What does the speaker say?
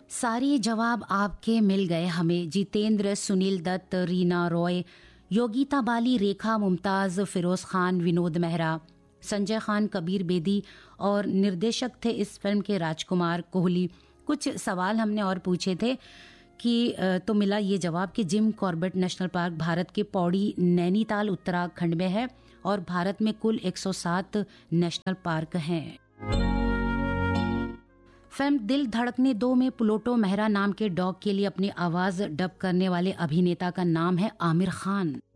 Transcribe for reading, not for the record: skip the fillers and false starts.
सारे जवाब आपके मिल गए हमें। जितेंद्र, सुनील दत्त, रीना रॉय, योगिता बाली, रेखा मुमताज, फिरोज खान, विनोद मेहरा, संजय खान, कबीर बेदी और निर्देशक थे इस फिल्म के राजकुमार कोहली। कुछ सवाल हमने और पूछे थे कि तो मिला ये जवाब कि Jim Corbett national park Bharat के पौड़ी, नैनीताल, उत्तराखंड में है और भारत में कुल 107 नेशनल पार्क हैं। फिल्म दिल धड़कने 2 में प्लूटो मेहरा नाम के डॉग के लिए अपनी आवाज डब करने वाले अभिनेता का नाम है आमिर खान।